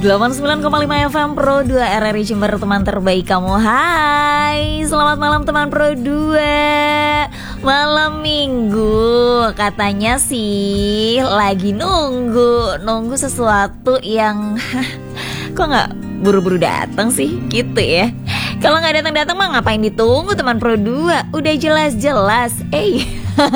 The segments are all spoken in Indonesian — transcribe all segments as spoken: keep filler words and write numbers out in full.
delapan puluh sembilan koma lima F M Pro dua R R I Jember, teman terbaik kamu. Hai, selamat malam teman Pro dua. Malam minggu, katanya sih lagi nunggu Nunggu sesuatu yang kok gak buru-buru datang sih, gitu ya. Kalau gak datang-datang mah ngapain ditunggu teman Pro dua? Udah jelas-jelas, eh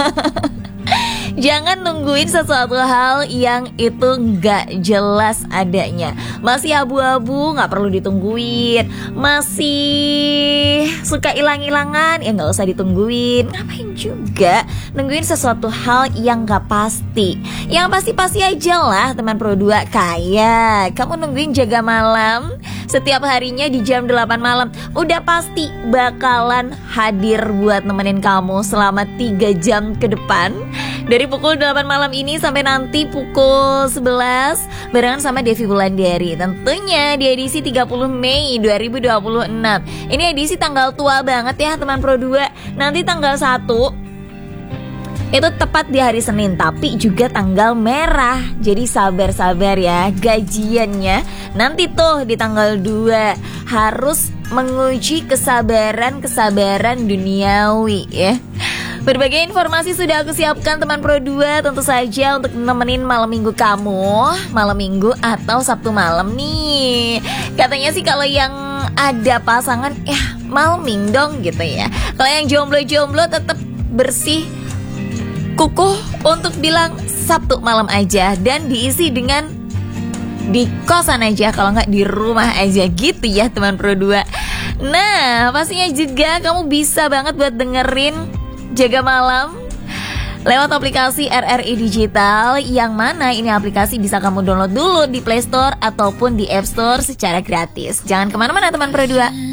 jangan nungguin sesuatu hal yang itu nggak jelas adanya. Masih abu-abu, nggak perlu ditungguin. Masih suka hilang-hilangan, ya nggak usah ditungguin. Ngapain juga nungguin sesuatu hal yang nggak pasti. Yang pasti-pasti aja lah teman Pro dua. Kayak kamu nungguin jaga malam setiap harinya di jam delapan malam, udah pasti bakalan hadir buat nemenin kamu selama tiga jam ke depan. Dari pukul delapan malam ini sampai nanti pukul sebelas barengan sama Devi Wulandari. Tentunya di edisi tiga puluh Mei dua ribu dua puluh enam. Ini edisi tanggal tua banget ya teman Pro dua. Nanti tanggal satu itu tepat di hari Senin, tapi juga tanggal merah. Jadi sabar-sabar ya, gajiannya nanti tuh di tanggal dua. Harus menguji kesabaran-kesabaran duniawi ya. Berbagai informasi sudah aku siapkan teman Pro dua, tentu saja untuk nemenin malam minggu kamu. Malam minggu atau Sabtu malam nih. Katanya sih kalau yang ada pasangan, ya malming dong gitu ya. Kalau yang jomblo-jomblo tetap bersih kukuh untuk bilang Sabtu malam aja. Dan diisi dengan di kosan aja, kalau nggak di rumah aja gitu ya teman Pro dua. Nah pastinya juga kamu bisa banget buat dengerin Jaga Malam lewat aplikasi R R I Digital, yang mana ini aplikasi bisa kamu download dulu di Play Store ataupun di App Store secara gratis. Jangan kemana-mana teman Pro dua.